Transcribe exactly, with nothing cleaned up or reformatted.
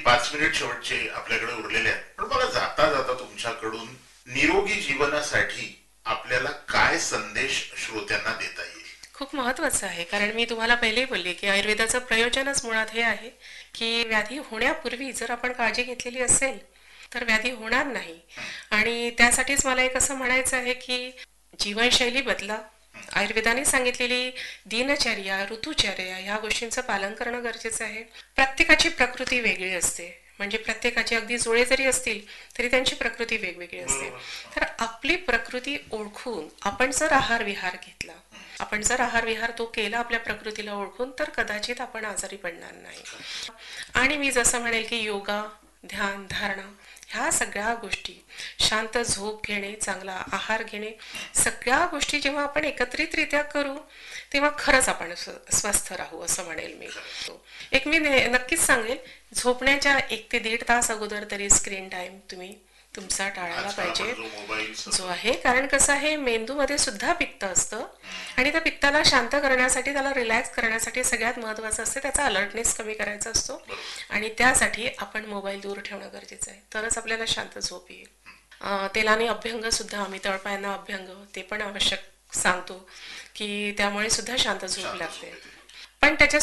पाच मिनिट शेवटचे आपल्याकडे उरलेले आहेत, पण मला जाता जाता तुमच्याकडून निरोगी जीवनासाठी आपल्याला काय संदेश श्रोत्यांना देता येईल? खूप महत्वाचं आहे, कारण मी तुम्हाला पहिले बोलले की आयुर्वेदाचं प्रयोजनच मुळात हे आहे की व्याधी होण्यापूर्वी जर आपण काळजी घेतलेली असेल तर व्याधी होणार नाही. आणि त्यासाठीच मला एक असं म्हणायचं आहे की जीवनशैली बदला. आयुर्वेदाने सांगितलेली दिनचर्या, ऋतुचर्या ह्या गोष्टींचं पालन करणं गरजेचं आहे. प्रत्येकाची प्रकृती वेगळी असते, म्हणजे प्रत्येकाची अगदी जुळे जरी असतील तरी त्यांची प्रकृती वेगवेगळी असते. तर आपली प्रकृती ओळखून आपण जर आहार विहार घेतला, आपण जर आहार विहार तो केला आपल्या प्रकृतीला ओळखून, तर कदाचित आपण आजारी पडणार नाही. आणि मी जसं म्हणेल की योगा, ध्यान, धारणा ह्या सगळ्या गोष्टी, शांत झोप घेणे, चांगला आहार घेणे, सगळ्या गोष्टी जेव्हा आपण एकत्रितरित्या करू तेव्हा खरंच आपण स्वस्थ राहू असं म्हणेल मी. एक मी नक्कीच सांगेल, झोपण्याच्या एक ते दीड तास अगोदर तरी स्क्रीन टाइम तुम्ही तुमचा टाळायला पाहिजे जो आहे. कारण कसं आहे, मेंदूमध्ये सुद्धा पित्त असतं आणि त्या पित्ताला शांत करण्यासाठी, त्याला रिलॅक्स करण्यासाठी सगळ्यात महत्त्वाचं असते त्याचा अलर्टनेस कमी करायचा असतो. आणि त्यासाठी आपण मोबाईल दूर ठेवणं गरजेचं आहे, तरच आपल्याला शांत झोप येईल. तेलाने अभ्यंग सुद्धा, आम्ही तळपायांना अभ्यंग ते पण आवश्यक सांगतो की त्यामुळे सुद्धा शांत झोप लागते. पण त्याच्या